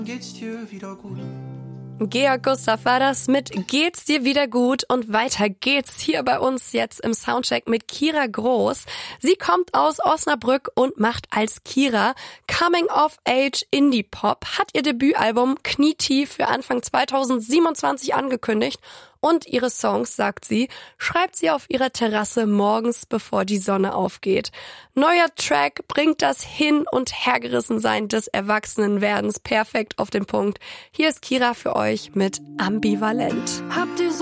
Geht's dir wieder gut? Georg Gustav war das mit Geht's dir wieder gut? Und weiter geht's hier bei uns jetzt im Soundcheck mit Kira Groß. Sie kommt aus Osnabrück und macht als Kira Coming of Age Indie Pop, hat ihr Debütalbum Knietief für Anfang 2027 angekündigt. Und ihre Songs, sagt sie, schreibt sie auf ihrer Terrasse morgens, bevor die Sonne aufgeht. Neuer Track bringt das Hin- und Hergerissensein des Erwachsenenwerdens perfekt auf den Punkt. Hier ist Kira für euch mit Ambivalent. Habt ihr